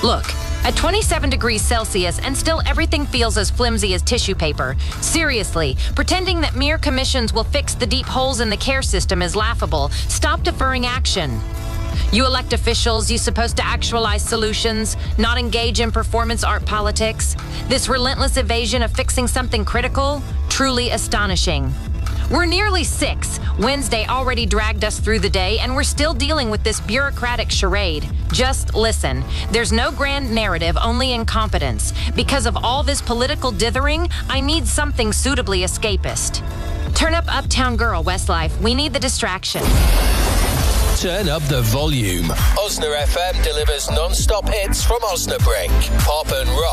Look, at 27 degrees Celsius and still everything feels as flimsy as tissue paper. Seriously, pretending that mere commissions will fix the deep holes in the care system is laughable. Stop deferring action. You elect officials, you supposed to actualize solutions, not engage in performance art politics. This relentless evasion of fixing something critical, truly astonishing. We're nearly 6. Wednesday already dragged us through the day, and we're still dealing with this bureaucratic charade. Just listen. There's no grand narrative, only incompetence. Because of all this political dithering, I need something suitably escapist. Turn up Uptown Girl, Westlife. We need the distraction. Turn up the volume. Osna FM delivers non-stop hits from Osnabrück. Pop and rock.